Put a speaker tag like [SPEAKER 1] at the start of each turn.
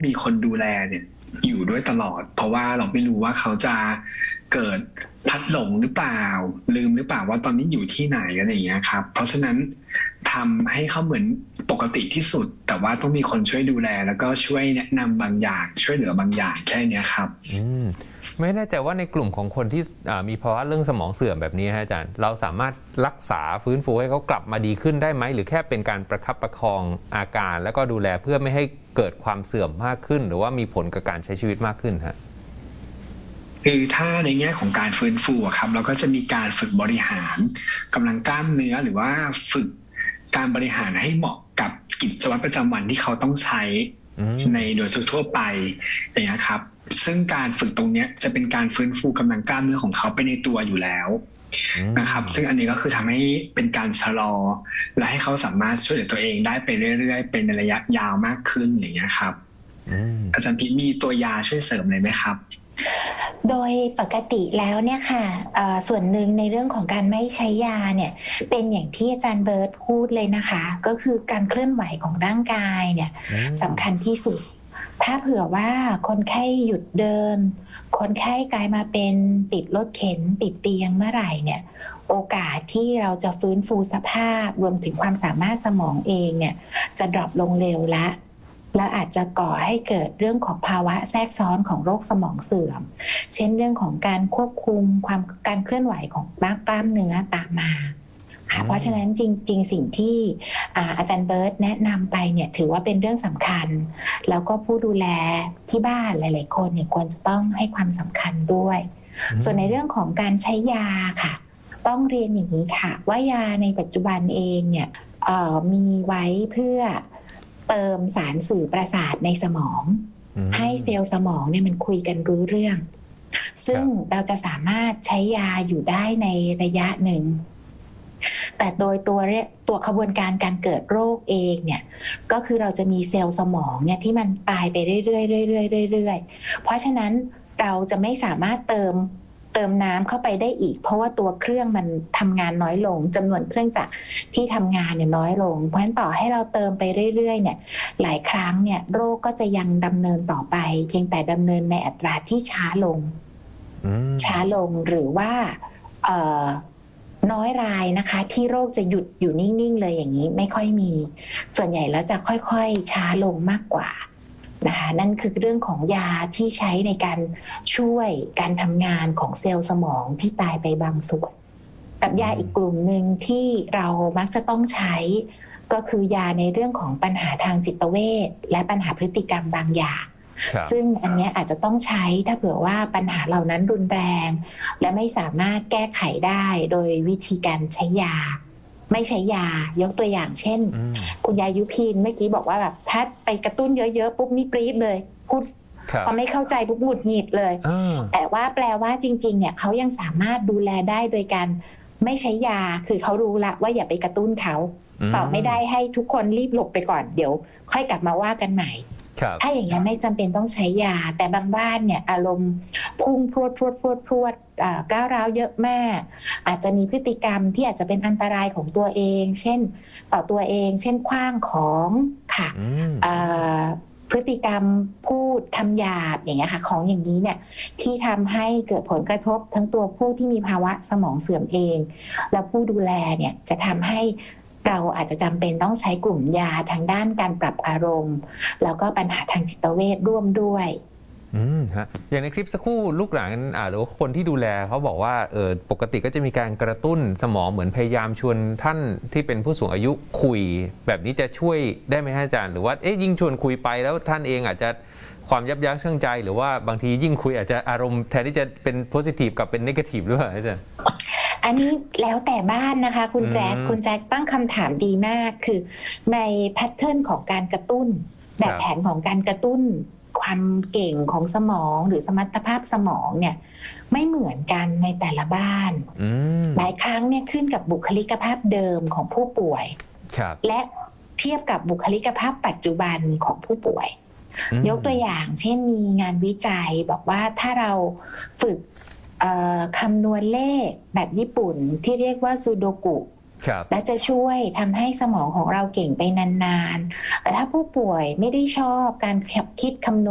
[SPEAKER 1] มีคนดูแลเนี่ยอยู่ด้วยตลอดเพราะว่าเราไม่รู้ว่าเขาจะเกิดพลัดหลงหรือเปล่าลืมหรือเปล่าว่าตอนนี้อยู่ที่ไหนอะไรอย่างเงี้ยครับเพราะฉะนั้นทำให้เขาเหมือนปกติที่สุดแต่ว่าต้องมีคนช่วยดูแลแล้วก็ช่วยแนะนำบางอย่างช่วยเหลือบางอย่างแค่นี้ครับ
[SPEAKER 2] ไม่แน่ใจว่าในกลุ่มของคนที่มีภาวะเรื่องสมองเสื่อมแบบนี้ฮะอาจารย์เราสามารถรักษาฟื้นฟูให้เขากลับมาดีขึ้นได้ไหมหรือแค่เป็นการประคับประคองอาการแล้วก็ดูแลเพื่อไม่ให้เกิดความเสื่อมมากขึ้นหรือว่ามีผลกับการใช้ชีวิตมากขึ้นฮะ
[SPEAKER 1] คือถ้าในแง่ของการฟื้นฟูครับเราก็จะมีการฝึกบริหารกำลังกล้ามเนื้อหรือว่าฝึกการบริหารให้เหมาะกับกิจวัตรประจำวันที่เขาต้องใช้ในโดยทั่วไปอย่างนี้ครับซึ่งการฝึกตรงนี้จะเป็นการฟื้นฟูกำลังกล้ามเนื้อของเขาไปในตัวอยู่แล้วนะครับซึ่งอันนี้ก็คือทำให้เป็นการชะลอและให้เขาสามารถช่วยเหลือตัวเองได้ไปเรื่อยๆเป็นระยะยาวมากขึ้นอย่างนี้ครับอาจารย์พีมีตัวยาช่วยเสริมเลยไหมครับ
[SPEAKER 3] โดยปกติแล้วเนี่ยค่ะส่วนหนึ่งในเรื่องของการไม่ใช้ยาเนี่ยเป็นอย่างที่อาจารย์เบิร์ตพูดเลยนะคะก็คือการเคลื่อนไหวของร่างกายเนี่ยสำคัญที่สุดถ้าเผื่อว่าคนไข้หยุดเดินคนไข้กลายมาเป็นติดรถเข็นติดเตียงเมื่อไหร่เนี่ยโอกาสที่เราจะฟื้นฟูสภาพรวมถึงความสามารถสมองเองเนี่ยจะดรอปลงเร็วและอาจจะก่อให้เกิดเรื่องของภาวะแทรกซ้อนของโรคสมองเสื่อมเช่นเรื่องของการควบคุมการเคลื่อนไหวของกล้ามเนื้อตามมาเพราะฉะนั้นจริงๆสิ่งที่อาจารย์เบิร์ตแนะนำไปเนี่ยถือว่าเป็นเรื่องสำคัญแล้วก็ผู้ดูแลที่บ้านหลายๆคนเนี่ยควรจะต้องให้ความสำคัญด้วยส่วนในเรื่องของการใช้ยาค่ะต้องเรียนอย่างนี้ค่ะว่ายาในปัจจุบันเองเนี่ยมีไว้เพื่อเติมสารสื่อประสาทในสมองให้เซลล์สมองเนี่ยมันคุยกันรู้เรื่องซึ่งเราจะสามารถใช้ยาอยู่ได้ในระยะหนึ่งแต่โดยตัวขบวนการการเกิดโรคเองเนี่ยก็คือเราจะมีเซลล์สมองเนี่ยที่มันตายไปเรื่อยๆเพราะฉะนั้นเราจะไม่สามารถเติมน้ำเข้าไปได้อีกเพราะว่าตัวเครื่องมันทำงานน้อยลงจำนวนเครื่องจักรที่ทำงานเนี่ยน้อยลงเพราะฉะนั้นต่อให้เราเติมไปเรื่อยๆเนี่ยหลายครั้งเนี่ยโรคก็จะยังดำเนินต่อไปเพียงแต่ดำเนินในอัตราที่ช้าลงหรือว่าน้อยรายนะคะที่โรคจะหยุดอยู่นิ่งๆเลยอย่างนี้ไม่ค่อยมีส่วนใหญ่แล้วจะค่อยๆช้าลงมากกว่านะคะนั่นคือเรื่องของยาที่ใช้ในการช่วยการทำงานของเซลล์สมองที่ตายไปบางส่วนกับยาอีกกลุ่มหนึ่งที่เรามักจะต้องใช้ก็คือยาในเรื่องของปัญหาทางจิตเวชและปัญหาพฤติกรรมบางอย่างซึ่งอันนี้อาจจะต้องใช้ถ้าเผื่อว่าปัญหาเหล่านั้นรุนแรงและไม่สามารถแก้ไขได้โดยวิธีการใช้ยาไม่ใช้ยายกตัวอย่างเช่นคุณยายยุพินเมื่อกี้บอกว่าแบบถ้าไปกระตุ้นเยอะๆปุ๊บนี่ปรี๊ดเลยพูดพอไม่เข้าใจปุ๊บหงุดหงิดเลยแต่ว่าแปลว่าจริงๆเนี่ยเขายังสามารถดูแลได้โดยการไม่ใช้ยาคือเขารู้ละว่าอย่าไปกระตุ้นเขาต่อไม่ได้ให้ทุกคนรีบหลบไปก่อนเดี๋ยวค่อยกลับมาว่ากันใหม่ถ้าอย่างนี้ไม่จำเป็นต้องใช้ยาแต่บางบ้านเนี่ยอารมณ์พุ่งพรวดก้าวร้าวเยอะมากอาจจะมีพฤติกรรมที่อาจจะเป็นอันตรายของตัวเองเช่นต่อตัวเองเช่นขว้างของค่ะพฤติกรรมพูดคำหยาบอย่างเงี้ยค่ะของอย่างนี้เนี่ยที่ทำให้เกิดผลกระทบทั้งตัวผู้ที่มีภาวะสมองเสื่อมเองและผู้ดูแลเนี่ยจะทำให้เราอาจจะจำเป็นต้องใช้กลุ่มยาทางด้านการปรับอารมณ์แล้วก็ปัญหาทางจิตเวชร่วมด้วย
[SPEAKER 2] ฮะอย่างในคลิปสักครู่ลูกหลานหรือว่าคนที่ดูแลเขาบอกว่าปกติก็จะมีการกระตุ้นสมองเหมือนพยายามชวนท่านที่เป็นผู้สูงอายุคุยแบบนี้จะช่วยได้ไหมอาจารย์หรือว่ายิ่งชวนคุยไปแล้วท่านเองอาจจะความยับยั้งชั่งใจหรือว่าบางทียิ่งคุยอาจจะอารมณ์แทนที่จะเป็นโพสิทีฟกับเป็นเนกาทีฟด้วยอาจารย์
[SPEAKER 3] อันนี้แล้วแต่บ้านนะคะคุณแจ็คตั้งคำถามดีมากคือในแพทเทิร์นของการกระตุ้นแบบแผนของการกระตุ้นความเก่งของสมองหรือสมรรถภาพสมองเนี่ยไม่เหมือนกันในแต่ละบ้านหลายครั้งเนี่ยขึ้นกับบุคลิกภาพเดิมของผู้ป่วยและเทียบกับบุคลิกภาพปัจจุบันของผู้ป่วยยกตัวอย่างเช่นมีงานวิจัยบอกว่าถ้าเราฝึกคำนวณเลขแบบญี่ปุ่นที่เรียกว่าซูโดกุ
[SPEAKER 2] ครับ
[SPEAKER 3] และจะช่วยทำให้สมองของเราเก่งไปนานๆแต่ถ้าผู้ป่วยไม่ได้ชอบการคิดคำนวณ